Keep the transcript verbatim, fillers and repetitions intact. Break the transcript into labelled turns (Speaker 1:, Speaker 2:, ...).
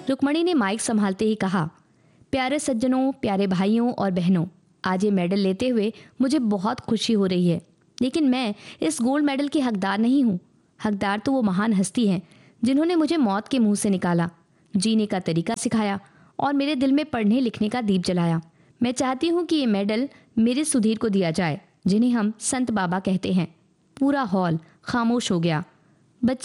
Speaker 1: रुक्मणी ने माइक संभालते ही कहा, प्यारे सज्जनों, प्यारे भाइयों और बहनों, आज ये मेडल लेते हुए मुझे बहुत खुशी हो रही है, लेकिन मैं इस गोल्ड मेडल की हकदार नहीं हूँ। हकदार तो वो महान हस्ती हैं जिन्होंने मुझे मौत के मुंह से निकाला, जीने का तरीका सिखाया और मेरे दिल में पढ़ने लिखने का दीप जलाया। मैं चाहती हूँ कि ये मेडल मेरे सुधीर को दिया जाए, जिन्हें हम संत बाबा कहते हैं। पूरा हॉल खामोश हो गया